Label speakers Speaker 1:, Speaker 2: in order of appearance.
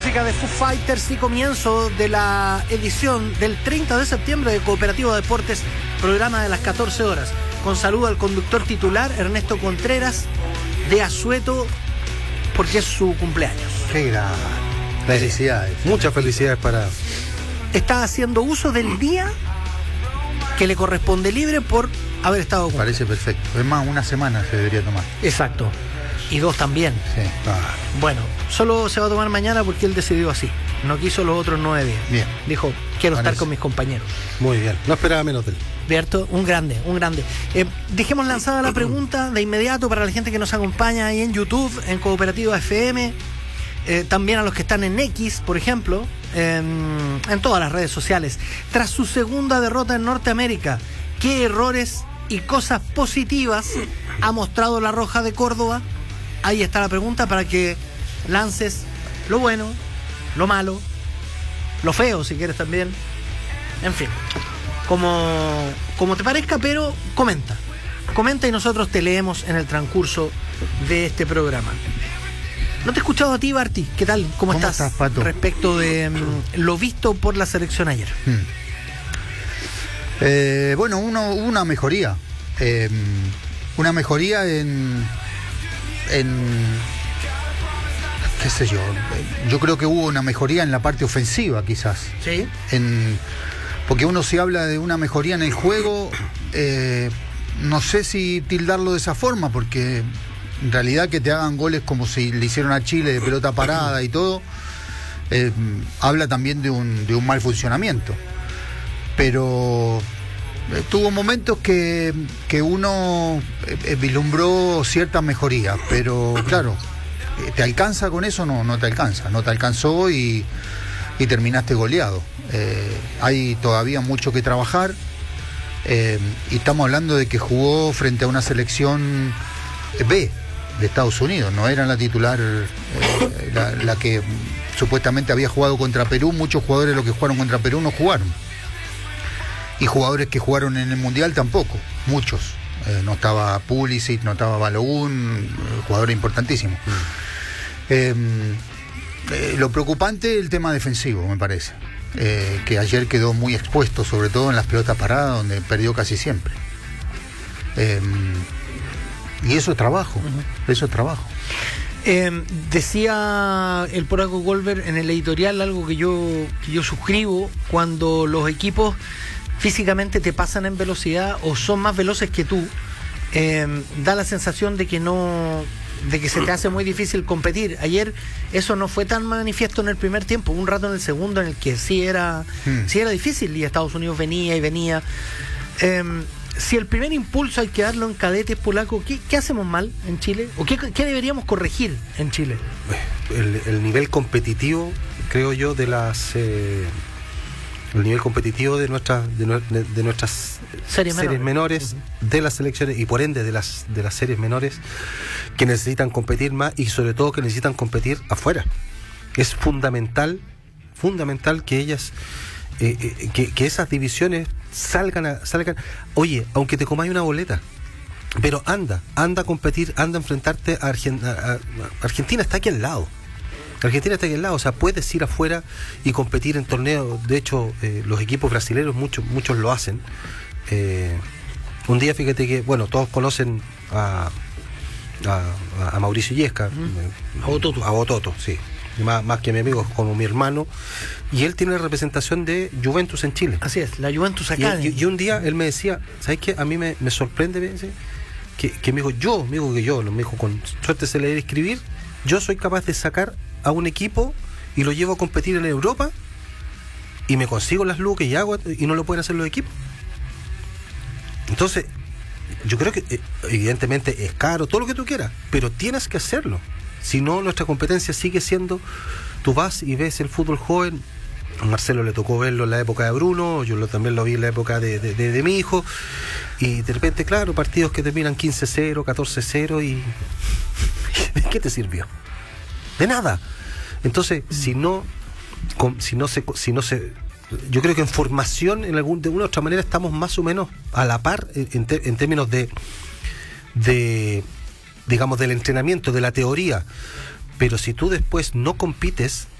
Speaker 1: música de Foo Fighters y comienzo de la edición del 30 de septiembre de Cooperativo Deportes, programa de las 14 horas. Con saludo al conductor titular, Ernesto Contreras, de Asueto, porque es su cumpleaños.
Speaker 2: ¡Qué gran! Felicidades.
Speaker 3: Muchas felicidades para...
Speaker 1: Está haciendo uso del día que le corresponde libre por haber estado con...
Speaker 2: Parece perfecto. Es más, una semana se debería tomar.
Speaker 1: Exacto. Y 2 también.
Speaker 2: Sí.
Speaker 1: Bueno, solo se va a tomar mañana porque él decidió así. No quiso los otros 9 días.
Speaker 2: Bien.
Speaker 1: Dijo, quiero
Speaker 2: Parece.
Speaker 1: estar con mis compañeros.
Speaker 3: Muy bien. No esperaba menos de él.
Speaker 1: ¿Cierto? Un grande. Dejemos lanzada la pregunta de inmediato para la gente que nos acompaña ahí en YouTube, en Cooperativa FM, también a los que están en X, por ejemplo, en todas las redes sociales. Tras su segunda derrota en Norteamérica, ¿qué errores y cosas positivas ha mostrado la Roja de Córdoba? Ahí está la pregunta para que lances lo bueno, lo malo, lo feo si quieres también. En fin, como te parezca, pero comenta y nosotros te leemos en el transcurso de este programa. No te he escuchado a ti, Barty. ¿Qué tal? ¿Cómo estás,
Speaker 2: Pato?
Speaker 1: Respecto de lo visto por la selección ayer.
Speaker 2: Bueno, hubo una mejoría. Una mejoría en qué sé yo creo que hubo una mejoría en la parte ofensiva, quizás.
Speaker 1: Sí.
Speaker 2: Porque uno, si habla de una mejoría en el juego, no sé si tildarlo de esa forma, porque en realidad que te hagan goles como si le hicieron a Chile de pelota parada y todo, habla también de un mal funcionamiento. Pero tuvo momentos que uno vislumbró cierta mejoría, pero claro, ¿te alcanza con eso? No te alcanza, no te alcanzó y terminaste goleado. Hay todavía mucho que trabajar, y estamos hablando de que jugó frente a una selección B de Estados Unidos, no era la titular, la que supuestamente había jugado contra Perú. Muchos jugadores, los que jugaron contra Perú, no jugaron. Y jugadores que jugaron en el Mundial tampoco, muchos. No estaba Pulisic, no estaba Balogun, jugadores importantísimos. Lo preocupante es el tema defensivo, me parece. Que ayer quedó muy expuesto, sobre todo en las pelotas paradas, donde perdió casi siempre. Y eso es trabajo, eso es trabajo.
Speaker 1: Decía el polaco Goldberg en el editorial algo que yo suscribo: cuando los equipos físicamente te pasan en velocidad o son más veloces que tú, da la sensación de que se te hace muy difícil competir. Ayer eso no fue tan manifiesto en el primer tiempo, un rato en el segundo en el que sí era difícil, y Estados Unidos venía y venía. Si el primer impulso hay que darlo en cadetes, polaco, ¿qué hacemos mal en Chile? ¿O qué deberíamos corregir en Chile?
Speaker 3: El nivel competitivo, creo yo, de las... el nivel competitivo de nuestras series menores, de las selecciones y por ende de las series menores, que necesitan competir más y sobre todo que necesitan competir afuera. Es fundamental que ellas que esas divisiones salgan. Oye, aunque te comáis una boleta, pero anda a competir, anda a enfrentarte a Argentina. Está aquí al lado. Argentina está aquí al lado, o sea, puedes ir afuera y competir en torneos. De hecho, los equipos brasileños, muchos lo hacen. Un día, fíjate que, bueno, todos conocen a Mauricio Illesca, a Bototo, sí, más que mi amigo, como mi hermano, y él tiene la representación de Juventus en Chile.
Speaker 1: Así es, la Juventus Academy.
Speaker 3: Y un día él me decía, ¿sabes qué? A mí me sorprende, me dice, que me dijo, con suerte se leer y escribir, yo soy capaz de sacar a un equipo y lo llevo a competir en Europa y me consigo las lucas y hago, y no lo pueden hacer los equipos. Entonces yo creo que evidentemente es caro, todo lo que tú quieras, pero tienes que hacerlo. Si no, nuestra competencia sigue siendo, tú vas y ves el fútbol joven. A Marcelo le tocó verlo en la época de Bruno, yo también lo vi en la época de mi hijo, y de repente, claro, partidos que terminan 15-0, 14-0 y ¿de qué te sirvió? De nada. Entonces, si no se yo creo que en formación, de una u otra manera, estamos más o menos a la par en términos digamos, del entrenamiento, de la teoría. Pero si tú después no compites,